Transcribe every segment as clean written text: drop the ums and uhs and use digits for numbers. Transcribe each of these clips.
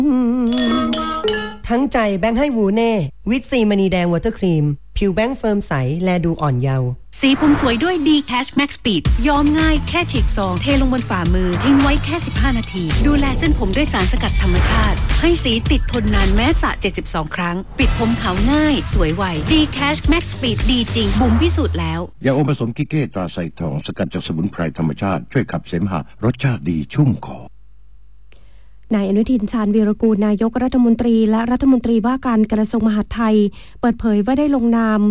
ทั้งใจแบงค์ให้วูเน่วิตซีมณีแดงวอเตอร์ครีมผิวแบงค์เฟิร์มใสแลดูอ่อนเยาว์สีผมสวยด้วย D-Cash Max Speed ย้อมง่ายแค่ฉีกซองเทลงบนฝ่ามือทิ้งไว้แค่15นาทีดูแลเส้นผมด้วยสารสกัดธรรมชาติให้สีติดทนนานแม้สระ72ครั้งปิดผมขาวง่ายสวยไว D-Cash Max Speed ดีจริงบุ๋มพิสูจน์แล้วยาอมผสมกิเก้ตราไซทองสกัดจากสมุนไพรธรรมชาติช่วยขับเสมหะรสชาติดีชุ่มคอนายอนุทินชาญวีรกูลนายกรัฐมนตรีและรัฐมนตรีว่าการกระทรวงมหาดไทยเปิดเผยว่าได้ลงนาม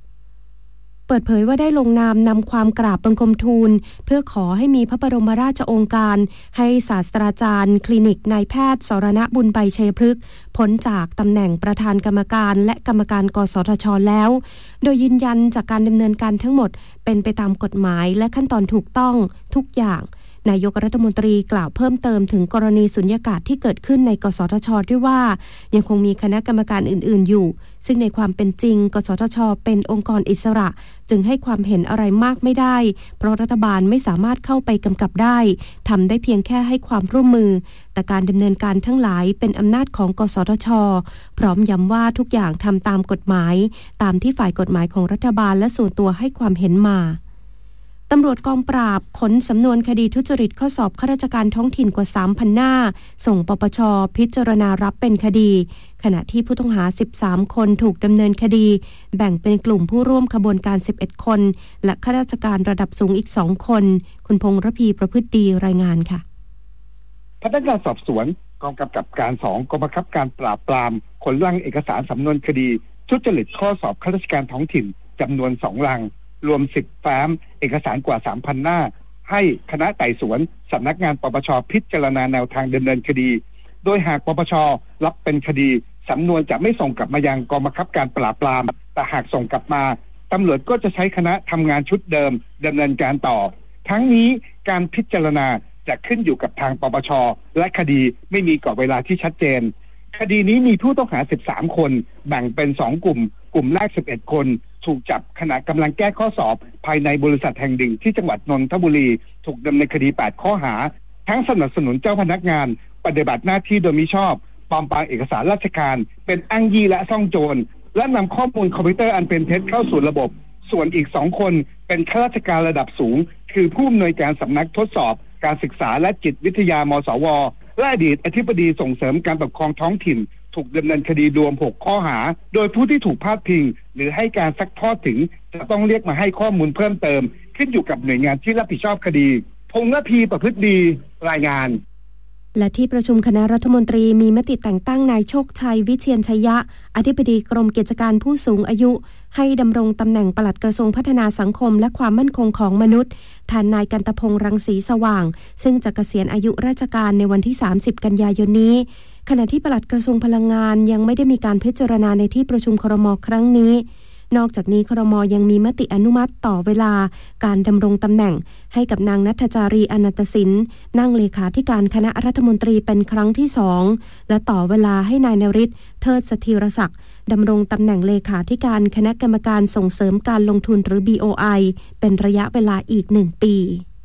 นำความกราบบังคมทูลเพื่อขอให้มีพระบรมราชโองการให้ศาสตราจารย์คลินิกนายแพทย์สรณบุญใบชัยพฤกษ์พ้นจากตำแหน่งประธานกรรมการและกรรมการกสทช.แล้วโดยยืนยันจากการดำเนินการทั้งหมดเป็นไปตามกฎหมายและขั้นตอนถูกต้องทุกอย่างนายกรัฐมนตรีกล่าวเพิ่มเติมถึงกรณีสุญญากาศที่เกิดขึ้นในกสทช.ด้วยว่ายังคงมีคณะกรรมการอื่นๆอยู่ซึ่งในความเป็นจริงกสทช.เป็นองค์กรอิสระจึงให้ความเห็นอะไรมากไม่ได้เพราะรัฐบาลไม่สามารถเข้าไปกำกับได้ทำได้เพียงแค่ให้ความร่วมมือแต่การดำเนินการทั้งหลายเป็นอำนาจของกสทช.พร้อมย้ำว่าทุกอย่างทำตามกฎหมายตามที่ฝ่ายกฎหมายของรัฐบาลและส่วนตัวให้ความเห็นมาตำรวจกองปราบขนสำนวนคดีทุจริตข้อสอบข้าราชการท้องถิ่นกว่า 3,000 หน้าส่งปปช.พิจารณารับเป็นคดีขณะที่ผู้ต้องหา13คนถูกดำเนินคดีแบ่งเป็นกลุ่มผู้ร่วมขบวนการ11คนและข้าราชการระดับสูงอีก2คนคุณพงษ์ระพีประพฤติดีรายงานค่ะพนักงานสอบสวนกองกำกับการ2กองบังคับการปราบปรามขนลังเอกสารสำนวนคดีทุจริตข้อสอบข้าราชการท้องถิ่นจำนวน2ลังรวม10แฟ้มเอกสารกว่า 3,000 หน้าให้คณะไต่สวนสำนักงานปปช.พิจารณาแนวทางดำเนินคดีโดยหากปปช.รับเป็นคดีสำนวนจะไม่ส่งกลับมายังกองบังคับการปราบปรามแต่หากส่งกลับมาตำรวจก็จะใช้คณะทำงานชุดเดิมดำเนินการต่อทั้งนี้การพิจารณาจะขึ้นอยู่กับทางปปช.และคดีไม่มีกรอบเวลาที่ชัดเจนคดีนี้มีผู้ต้องหา13คนแบ่งเป็น2กลุ่มแรก11คนถูกจับขณะกำลังแก้ข้อสอบภายในบริษัทแห่งหนึ่งที่จังหวัดนนทบุรีถูกดำเนินคดี8ข้อหาทั้งสนับสนุนเจ้าพนักงานปฏิบัติหน้าที่โดยมิชอบปลอมแปลงเอกสารราชการเป็นอ้างยี่และซ่องโจรและนำข้อมูลคอมพิวเตอร์อันเป็นเท็จเข้าสู่ระบบส่วนอีก2คนเป็นข้าราชการระดับสูงคือผู้อำนวยการสำนักทดสอบการศึกษาและจิตวิทยามสวและอดีตอธิบดีส่งเสริมการปกครองท้องถิ่นถูกดำเนินคดีรวม6ข้อหาโดยผู้ที่ถูกพาดพิงหรือให้การซักทอดถึงจะต้องเรียกมาให้ข้อมูลเพิ่มเติมขึ้นอยู่กับหน่วยงานที่รับผิดชอบคดีพงษ์ระพีประพฤติดีรายงานและที่ประชุมคณะรัฐมนตรีมีมติแต่งตั้งนายโชคชัยวิเชียรชัยยะอธิบดีกรมกิจการผู้สูงอายุให้ดำรงตำแหน่งปลัดกระทรวงพัฒนาสังคมและความมั่นคงของมนุษย์แทนนายกันตพงษ์รังสีสว่างซึ่งจะเกษียณอายุราชการในวันที่30กันยายนนี้ขณะที่ปลัดกระทรวงพลังงานยังไม่ได้มีการพิจารณาในที่ประชุมครม.ครั้งนี้นอกจากนี้ครม.ยังมีมติอนุมัติต่อเวลาการดำรงตำแหน่งให้กับนางณัฐจารีอนันตสินนั่งเลขาธิการคณะรัฐมนตรีเป็นครั้งที่2และต่อเวลาให้นายนฤทธิ์เทิดสถิรศักดิ์ดำรงตำแหน่งเลขาธิการคณะกรรมการส่งเสริมการลงทุนหรือ BOI เป็นระยะเวลาอีก1 ปี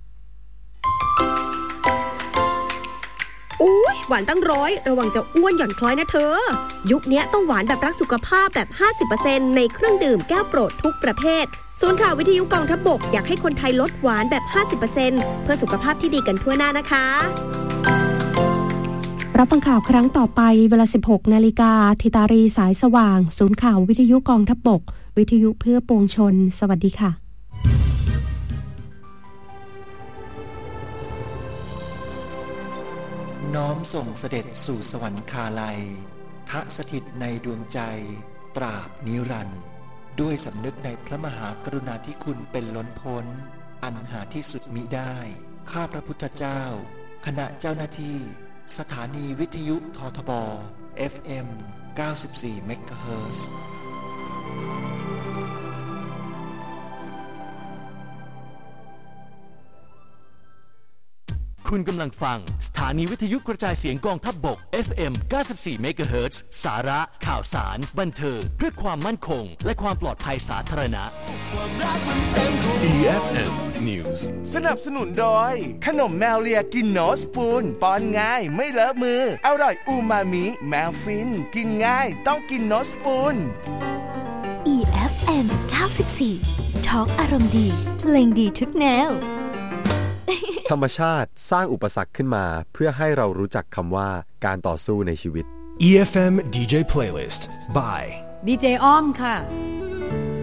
อุ๊ยหวานตั้ง100ระวังจะอ้วนหย่อนคล้อยนะเธอยุคนี้ต้องหวานแบบรักสุขภาพแบบ 50% ในเครื่องดื่มแก้วโปรดทุกประเภทศูนย์ข่าววิทยุกองทัพบกอยากให้คนไทยลดหวานแบบ 50% เพื่อสุขภาพที่ดีกันทั่วหน้านะคะรับฟังข่าวครั้งต่อไปเวลา 16 นาฬิกาธิตารีสายสว่างศูนย์ข่าววิทยุกองทัพบกวิทยุเพื่อปวงชนสวัสดีค่ะน้อมส่งเสด็จสู่สวรรคาลัยทะสถิตในดวงใจตราบนิรันดร์ด้วยสำนึกในพระมหากรุณาธิคุณเป็นล้นพ้นอันหาที่สุดมิได้ข้าพระพุทธเจ้าคณะเจ้าหน้าที่สถานีวิทยุททบ FM 94 เมกะเฮิรตซ์คุณกำลังฟังสถานีวิทยุกระจายเสียงกองทัพบก FM 94 เมกะเฮิรตซ์สาระข่าวสารบันเทิงเพื่อความมั่นคงและความปลอดภัยสาธารณะ EFM News สนับสนุนโดยขนมแมวเลียกินโนสปูนป้อนง่ายไม่เลอะมืออร่อยอูมามิแมวฟินกินง่ายต้องกินโนสปูน EFM 94 Talk อารมณ์ดีเพลงดีทุกแนวธรรมชาติสร้างอุปสรรคขึ้นมาเพื่อให้เรารู้จักคำว่าการต่อสู้ในชีวิต EFM DJ Playlist by ดีเจอ้อมค่ะ